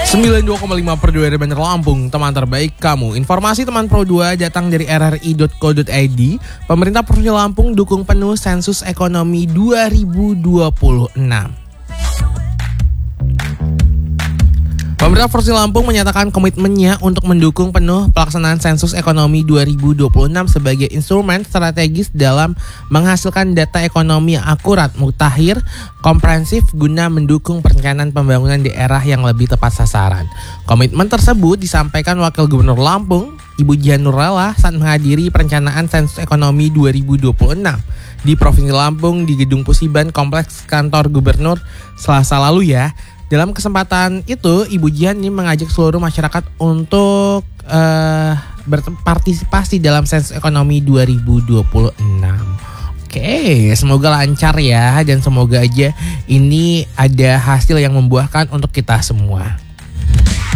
92,5 per 2 dari Bandar Lampung, teman terbaik kamu. Informasi teman Pro 2 datang dari rri.co.id. Pemerintah Provinsi Lampung dukung penuh sensus ekonomi 2026. Pemerintah Provinsi Lampung menyatakan komitmennya untuk mendukung penuh pelaksanaan sensus ekonomi 2026 sebagai instrumen strategis dalam menghasilkan data ekonomi yang akurat, mutakhir, komprehensif guna mendukung perencanaan pembangunan daerah yang lebih tepat sasaran. Komitmen tersebut disampaikan Wakil Gubernur Lampung, Ibu Jihan Nurlela saat menghadiri perencanaan sensus ekonomi 2026 di Provinsi Lampung di Gedung Pusiban Kompleks Kantor Gubernur Selasa lalu ya. Dalam kesempatan itu, Ibu Jihan ini mengajak seluruh masyarakat untuk berpartisipasi dalam sensus ekonomi 2026. Oke, semoga lancar ya dan semoga aja ini ada hasil yang membuahkan untuk kita semua.